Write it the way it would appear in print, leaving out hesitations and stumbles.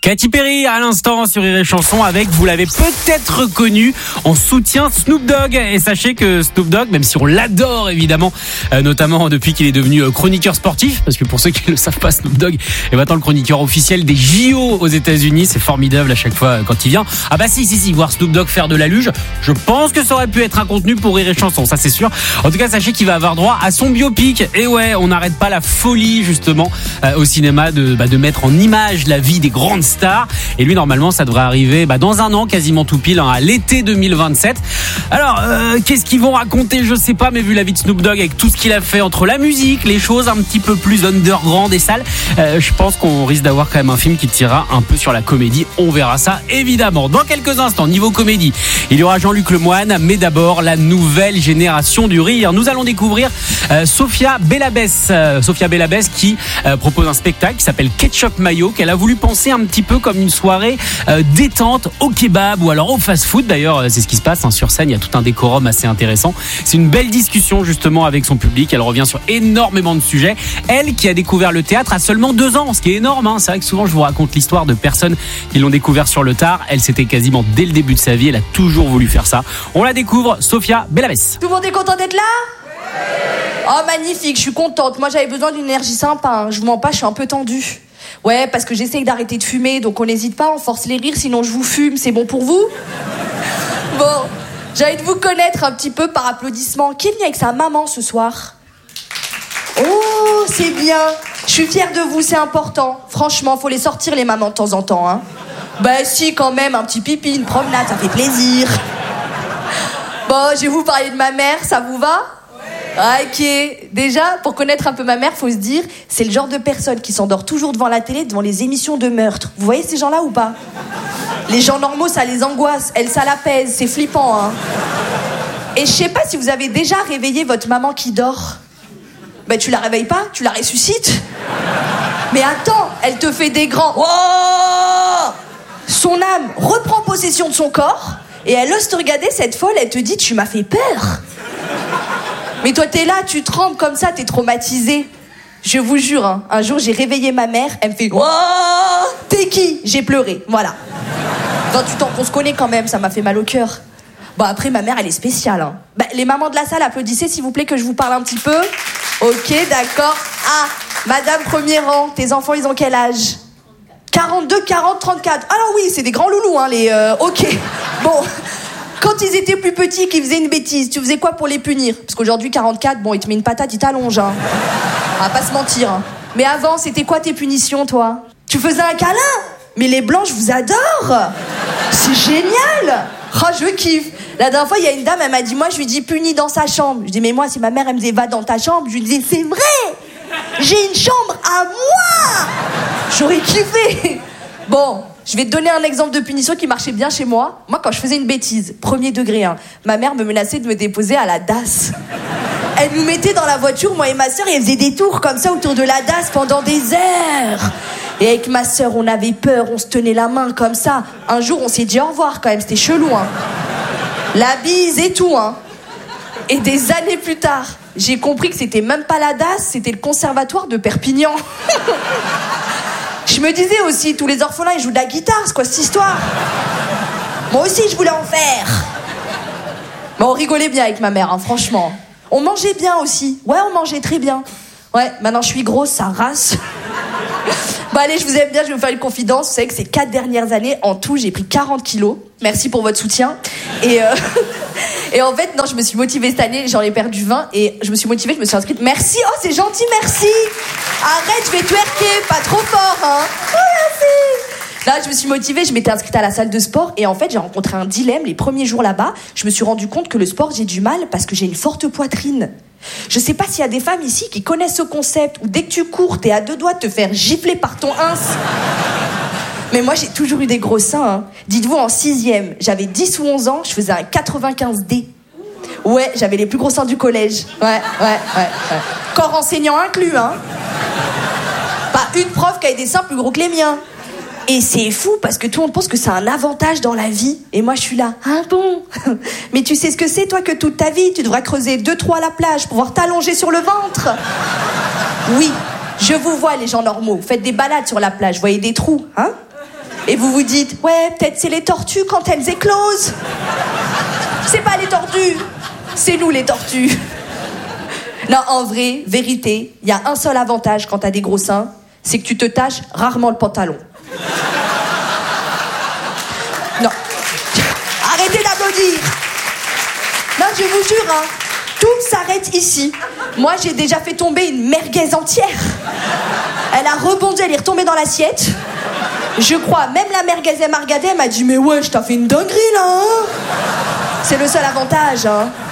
Katy Perry à l'instant sur Rire et Chanson avec, vous l'avez peut-être reconnu, en soutien Snoop Dogg. Et sachez que Snoop Dogg, même si on l'adore évidemment, notamment depuis qu'il est devenu chroniqueur sportif, parce que pour ceux qui ne le savent pas, Snoop Dogg est maintenant le chroniqueur officiel des JO aux États-Unis. C'est formidable à chaque fois quand il vient. Ah bah si, voir Snoop Dogg faire de la luge, je pense que ça aurait pu être un contenu pour Rire et Chanson, ça c'est sûr. En tout cas, sachez qu'il va avoir droit à son biopic. Et ouais, on n'arrête pas la folie justement au cinéma de mettre en image la vie des grandes stars. Et lui, normalement, ça devrait arriver dans un an, quasiment tout pile, à l'été 2027. Alors, qu'est-ce qu'ils vont raconter? Je sais pas, mais vu la vie de Snoop Dogg avec tout ce qu'il a fait entre la musique, les choses un petit peu plus underground et sales, je pense qu'on risque d'avoir quand même un film qui tirera un peu sur la comédie. On verra ça, évidemment. Dans quelques instants, niveau comédie, il y aura Jean-Luc Lemoyne, mais d'abord, la nouvelle génération du rire. Nous allons découvrir Sophia Bellabès. Sophia Bellabès qui propose un spectacle qui s'appelle Ketchup Mayo, qu'elle a voulu penser un petit peu comme une soirée détente au kebab ou alors au fast-food. D'ailleurs, c'est ce qui se passe sur scène. Il y a tout un décorum assez intéressant. C'est une belle discussion justement avec son public. Elle revient sur énormément de sujets. Elle qui a découvert le théâtre à seulement 2 ans, ce qui est énorme. C'est vrai que souvent je vous raconte l'histoire de personnes qui l'ont découvert sur le tard. Elle, c'était quasiment dès le début de sa vie. Elle a toujours voulu faire ça. On la découvre, Sophia Bellabès. Tout le monde est content d'être là? Oh magnifique, je suis contente. Moi j'avais besoin d'une énergie sympa. Je vous mens pas, je suis un peu tendue. Ouais, parce que j'essaye d'arrêter de fumer, donc on n'hésite pas, on force les rires, sinon je vous fume, c'est bon pour vous? Bon, j'ai envie de vous connaître un petit peu par applaudissement. Qui est venu avec sa maman ce soir? Oh, c'est bien. Je suis fière de vous, c'est important. Franchement, faut les sortir les mamans de temps en temps, hein. Bah si, quand même, un petit pipi, une promenade, ça fait plaisir. Bon, je vais vous parler de ma mère, ça vous va? Ok, déjà, pour connaître un peu ma mère, faut se dire, c'est le genre de personne qui s'endort toujours devant la télé, devant les émissions de meurtre. Vous voyez ces gens-là ou pas? Les gens normaux, ça les angoisse, elle, ça l'apaise, c'est flippant, hein. Et je sais pas si vous avez déjà réveillé votre maman qui dort. Ben, tu la réveilles pas, tu la ressuscites. Mais attends, elle te fait des grands... Oh! Son âme reprend possession de son corps, et elle ose te regarder, cette folle, elle te dit, tu m'as fait peur. Mais toi, t'es là, tu trembles comme ça, t'es traumatisé. Je vous jure, hein, un jour, j'ai réveillé ma mère, elle me fait « Oh, t'es qui ?» J'ai pleuré, voilà. 28 ans qu'on se connaît quand même, ça m'a fait mal au cœur. Bon, après, ma mère, elle est spéciale. Hein. Les mamans de la salle, applaudissez, s'il vous plaît, que je vous parle un petit peu. Ok, d'accord. Ah, madame premier rang, tes enfants, ils ont quel âge? 42, 40, 34. Alors oui, c'est des grands loulous, hein, les... Ok, bon... Quand ils étaient plus petits, qu'ils faisaient une bêtise, tu faisais quoi pour les punir? Parce qu'aujourd'hui, 44, bon, il te met une patate, il t'allonge, hein. On va pas se mentir, hein. Mais avant, c'était quoi tes punitions, toi? Tu faisais un câlin? Mais les blancs, je vous adore. C'est génial. Oh, je kiffe. La dernière fois, il y a une dame, elle m'a dit, moi, je lui dis, punis dans sa chambre. Je dis, mais moi, si ma mère, elle me disait, va dans ta chambre, je lui disais, c'est vrai. J'ai une chambre à moi. J'aurais kiffé. Bon... Je vais te donner un exemple de punition qui marchait bien chez moi. Moi, quand je faisais une bêtise, 1er degré, hein, ma mère me menaçait de me déposer à la DAS. Elle nous mettait dans la voiture, moi et ma sœur, et elle faisait des tours comme ça autour de la DAS pendant des heures. Et avec ma sœur, on avait peur, on se tenait la main comme ça. Un jour, on s'est dit au revoir quand même, c'était chelou, hein. La bise et tout, hein. Et des années plus tard, j'ai compris que c'était même pas la DAS, c'était le conservatoire de Perpignan. Je me disais aussi, tous les orphelins, ils jouent de la guitare, c'est quoi cette histoire? Moi aussi, je voulais en faire. Mais on rigolait bien avec ma mère, hein, franchement. On mangeait bien aussi. Ouais, on mangeait très bien. Ouais, maintenant je suis grosse, ça rase. Bon allez, je vous aime bien, je vais vous faire une confidence. Vous savez que ces 4 dernières années, en tout, j'ai pris 40 kilos. Merci pour votre soutien. Et en fait, non, je me suis motivée cette année, j'en ai perdu 20. Et je me suis motivée, je me suis inscrite. Merci, oh c'est gentil, merci. Arrête, je vais twerker, pas trop fort, hein. Oh merci. Là, je me suis motivée, je m'étais inscrite à la salle de sport. Et en fait, j'ai rencontré un dilemme les premiers jours là-bas. Je me suis rendu compte que le sport, j'ai du mal parce que j'ai une forte poitrine. Je sais pas s'il y a des femmes ici qui connaissent ce concept où dès que tu cours, t'es à 2 doigts de te faire gifler par ton ins. Mais moi, j'ai toujours eu des gros seins, hein. Dites-vous, en 6e, j'avais 10 ou 11 ans, je faisais un 95D. Ouais, j'avais les plus gros seins du collège. Ouais. Corps enseignant inclus, hein. Pas une prof qui avait des seins plus gros que les miens. Et c'est fou parce que tout le monde pense que c'est un avantage dans la vie. Et moi, je suis là. Ah bon? Mais tu sais ce que c'est, toi, que toute ta vie, tu devrais creuser 2 trous à la plage pour pouvoir t'allonger sur le ventre? Oui, je vous vois, les gens normaux. Faites des balades sur la plage, voyez des trous, hein? Et vous vous dites, ouais, peut-être c'est les tortues quand elles éclosent. C'est pas les tortues, c'est nous les tortues. Non, en vrai, vérité, il y a un seul avantage quand t'as des gros seins, c'est que tu te tâches rarement le pantalon. Non. Arrêtez d'applaudir. Non, je vous jure, hein, tout s'arrête ici. Moi, j'ai déjà fait tomber une merguez entière. Elle a rebondi, elle est retombée dans l'assiette. Je crois, même la merguez m'a regardé, elle m'a dit « Mais ouais, je t'ai fait une dinguerie, là, hein ?» C'est le seul avantage, hein.